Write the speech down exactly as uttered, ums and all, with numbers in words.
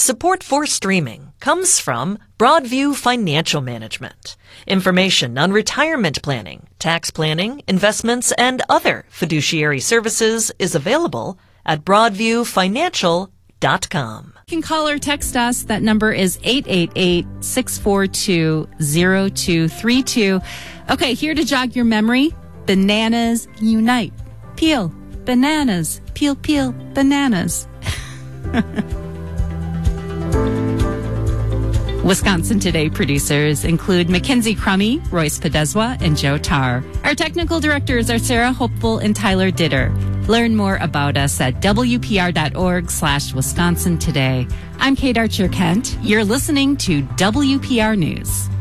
Support for streaming comes from Broadview Financial Management. Information on retirement planning, tax planning, investments, and other fiduciary services is available at broadview financial dot com. You can call or text us. That number is eight eight eight, six four two, zero two three two. Okay, here to jog your memory, bananas unite. Peel, bananas, peel, peel, bananas. Wisconsin Today producers include Mackenzie Crummy, Royce Podeswa, and Joe Tarr. Our technical directors are Sarah Hopeful and Tyler Ditter. Learn more about us at W P R dot org slash Wisconsin Today. I'm Kate Archer-Kent. You're listening to W P R News.